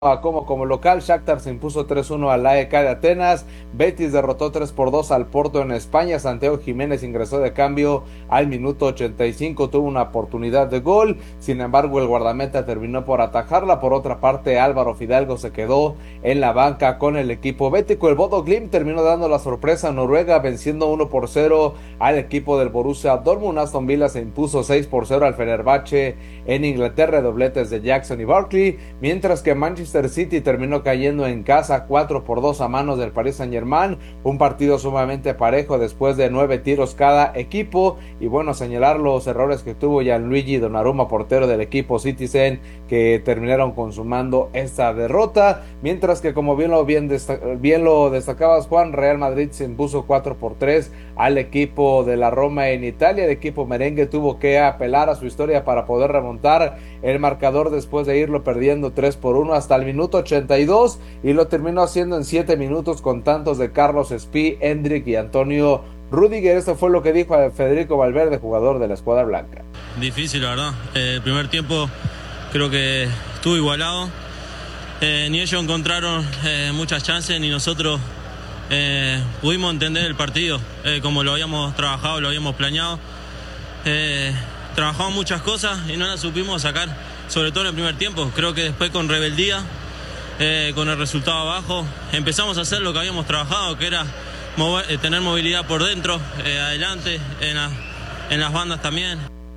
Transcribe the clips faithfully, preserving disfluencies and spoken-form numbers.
como como local. Shakhtar se impuso tres uno al A E K de Atenas. Betis derrotó tres por dos al Porto en España. Santiago Jiménez ingresó de cambio al minuto ochenta y cinco, tuvo una oportunidad de gol, sin embargo el guardameta terminó por atajarla. Por otra parte, Álvaro Fidalgo se quedó en la banca con el equipo bético. El Bodo Glimt terminó dando la sorpresa a Noruega, venciendo uno por cero al equipo del Borussia Dortmund. Aston Villa se impuso seis por cero al Fenerbahce en Inglaterra, dobletes de Jackson y Barkley, mientras que Manchester City terminó cayendo en casa cuatro por dos a manos del Paris Saint-Germain, un partido sumamente parejo después de nueve tiros cada equipo. Y bueno, señalar los errores que tuvo Gianluigi Donnarumma, portero del equipo Citizen, que terminaron consumando esta derrota, mientras que como bien lo, bien, destac- bien lo destacabas, Juan, Real Madrid se impuso cuatro por tres al equipo de la Roma en Italia. El equipo merengue tuvo que apelar a su historia para poder remontar el marcador después de irlo perdiendo tres por uno hasta el minuto ochenta y dos, y lo terminó haciendo en siete minutos con tantos de Carlos Espí, Endrick y Antonio Rüdiger. Esto fue lo que dijo Federico Valverde, jugador de la escuadra blanca. Difícil, la verdad. Eh, el primer tiempo creo que estuvo igualado. Eh, ni ellos encontraron eh, muchas chances, ni nosotros eh, pudimos entender el partido eh, como lo habíamos trabajado, lo habíamos planeado. Eh, trabajamos muchas cosas y no las supimos sacar, sobre todo en el primer tiempo. Creo que después con rebeldía, eh, con el resultado abajo, empezamos a hacer lo que habíamos trabajado, que era mover, eh, tener movilidad por dentro, eh, adelante, en, la, en las bandas también.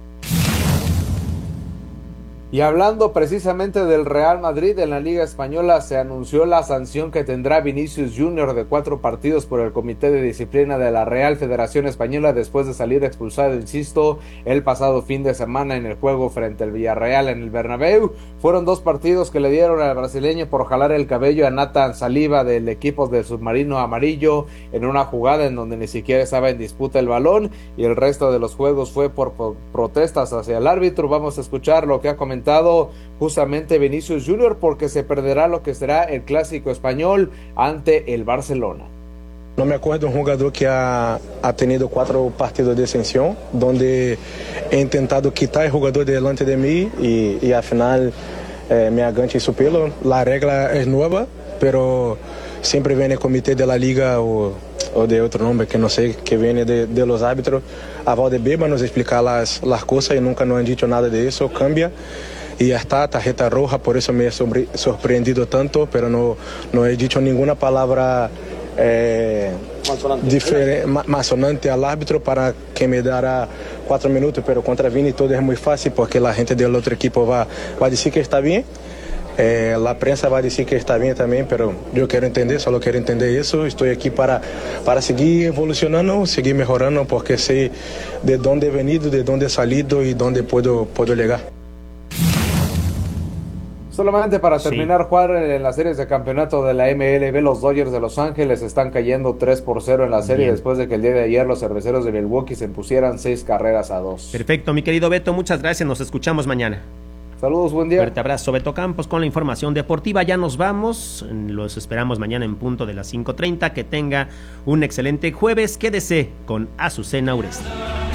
Y hablando precisamente del Real Madrid, en la Liga Española se anunció la sanción que tendrá Vinicius Junior de cuatro partidos por el Comité de Disciplina de la Real Federación Española después de salir expulsado, insisto, el pasado fin de semana en el juego frente al Villarreal en el Bernabéu. Fueron dos partidos que le dieron al brasileño por jalar el cabello a Nathan Saliba del equipo del submarino amarillo en una jugada en donde ni siquiera estaba en disputa el balón, y el resto de los juegos fue por, por protestas hacia el árbitro. Vamos a escuchar lo que ha comentado justamente Vinicius Junior, porque se perderá lo que será el clásico español ante el Barcelona. No me acuerdo de un jugador que ha, ha tenido cuatro partidos de sanción, donde he intentado quitar el jugador delante de mí y, y al final eh, me aganché su pelo. La regla es nueva, pero siempre viene el comité de la liga o, o de otro nombre que no sé, que viene de, de los árbitros a Valdebeba nos explicar las, las cosas y nunca nos han dicho nada de eso. Cambia y ya está, tarjeta roja, por eso me he sobre, sorprendido tanto, pero no, no he dicho ninguna palabra eh, diferente, más sonante al árbitro para que me dará cuatro minutos, pero contra Vini todo es muy fácil porque la gente del otro equipo va, va a decir que está bien. Eh, la prensa va a decir que está bien también, pero yo quiero entender, solo quiero entender eso. Estoy aquí para, para seguir evolucionando, seguir mejorando, porque sé de dónde he venido, de dónde he salido y dónde puedo, puedo llegar. Solamente para terminar, sí. Juan, en las series de campeonato de la M L B, los Dodgers de Los Ángeles están cayendo tres por cero en la serie. Bien. Después de que el día de ayer los cerveceros de Milwaukee se impusieran seis carreras a dos. Perfecto, mi querido Beto, muchas gracias, nos escuchamos mañana. Saludos, buen día. Fuerte abrazo, Beto Campos, con la información deportiva. Ya nos vamos, los esperamos mañana en punto de las cinco treinta. Que tenga un excelente jueves. Quédese con Azucena Uresti.